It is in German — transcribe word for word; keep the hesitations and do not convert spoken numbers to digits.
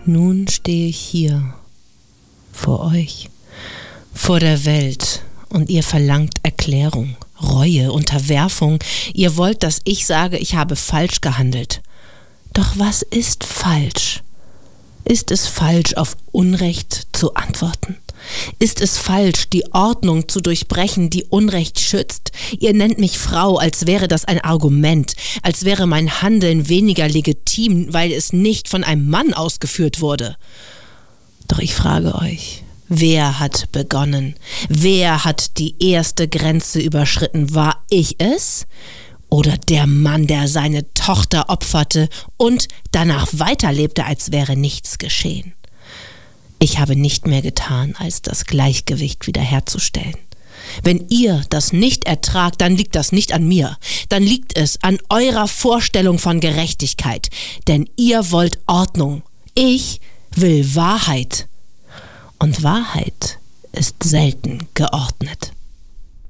Nun stehe ich hier, vor euch, vor der Welt, und ihr verlangt Erklärung, Reue, Unterwerfung. Ihr wollt, dass ich sage, ich habe falsch gehandelt. Doch was ist falsch? Ist es falsch, auf Unrecht zu antworten? Ist es falsch, die Ordnung zu durchbrechen, die Unrecht schützt? Ihr nennt mich Frau, als wäre das ein Argument, als wäre mein Handeln weniger legitim, weil es nicht von einem Mann ausgeführt wurde. Doch ich frage euch, wer hat begonnen? Wer hat die erste Grenze überschritten? War ich es? Oder der Mann, der seine Tochter opferte und danach weiterlebte, als wäre nichts geschehen? Ich habe nicht mehr getan, als das Gleichgewicht wiederherzustellen. Wenn ihr das nicht ertragt, dann liegt das nicht an mir. Dann liegt es an eurer Vorstellung von Gerechtigkeit. Denn ihr wollt Ordnung. Ich will Wahrheit. Und Wahrheit ist selten geordnet.